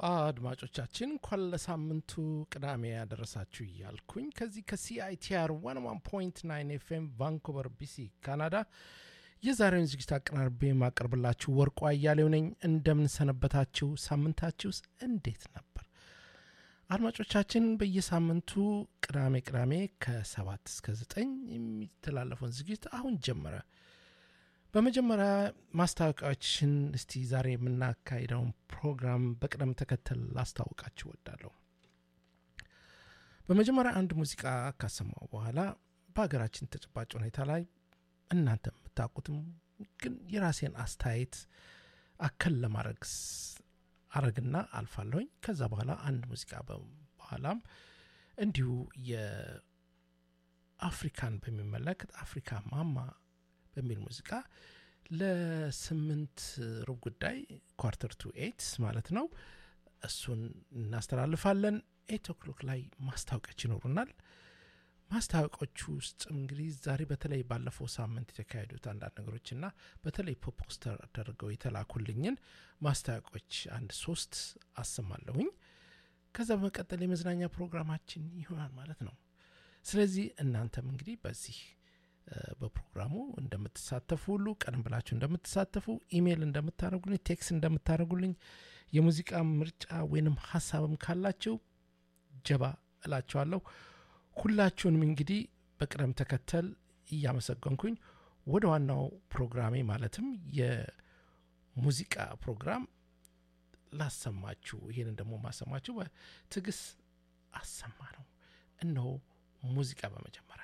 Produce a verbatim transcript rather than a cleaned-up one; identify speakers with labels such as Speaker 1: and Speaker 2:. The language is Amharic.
Speaker 1: አድማጮቻችን እንኳን ለሳምንቱ ቅዳሜ ያደረሳችሁ እያልኩኝ ከዚህ ከሲአይቲአር መቶ አንድ ነጥብ ዘጠኝ ኤፍኤም ቫንኩቨር ቢሲ ካናዳ የዛሬውን ዝግጅት አቀናርቤ ማቀርብላችሁ ወርቁ አያሌው ነኝ። እንደምን ሰነበታችሁ? ሳምንታችሁስ እንዴት ነበር? አድማጮቻችን በየሳምንቱ ቅዳሜ ቅዳሜ ከሰባት እስከ ዘጠኝ የሚተላለፈውን ዝግጅት አሁን ጀመረ። በመጀመሪያ ማስታወቂያዎችን እስቲ ዛሬ የምናካሂደውን ፕሮግራም በቅደም ተከተል ላስታውቃችሁ እወዳለሁ። በመጀመሪያ አንድ ሙዚቃ ካሰማው በኋላ በሀገራችን ተጨባጭ ሁኔታ ላይ እናንተ የምታውቁትም ግን የራሴን አስተያየት አከል ለማድረግ አረግና አልፋለሁኝ። ከዛ በኋላ አንድ ሙዚቃ በኋላም እንዲሁ የአፍሪካን በሚመለከት አፍሪካ ማማ በሚል ሙዚቃ ለስምንት ሩብ ጉዳይ ኳርተር ቱ ኤይት ማለት ነው እሱን እናስተላልፋለን። ኤይት ኦክሎክ ላይ ማስታወቂያዎች ይኖሩናል። ማስታወቂያዎቹ ውስጥ እንግዲህ ዛሬ በተለይ ባለፈው ሳምንት የተካሄዱት አንዳንድ ነገሮችና በተለይ ፖስተር አድርገው የተላኩልኝን ማስታወቂያዎች አንድ ሶስት አሰማለሁኝ። ከዛ በመቀጠል የመዝናኛ ፕሮግራማችን ይሆናል ማለት ነው። ስለዚህ እናንተም እንግዲህ በዚህ በፕሮግራሙ እንደምትሳተፉ ሁሉ ቀደም ብላችሁ እንደምትሳተፉ ኢሜል እንደምታደርጉልኝ ቴክስት እንደምታደርጉልኝ የሙዚቃ ምርጫ ወይንም ሐሳብም ካላችሁ ጀባ እላችኋለሁ። ሁላችሁንም እንግዲህ በቅደም ተከተል እያመሰገንኩኝ ወደ ዋናው ፕሮግራሜ ማለትም የሙዚቃ ፕሮግራም ላሰማችሁ። ይሄንን ደግሞ ማሰማችሁ በትግስ አሰማ ነው። እነሆ ሙዚቃ በመጀመሪያ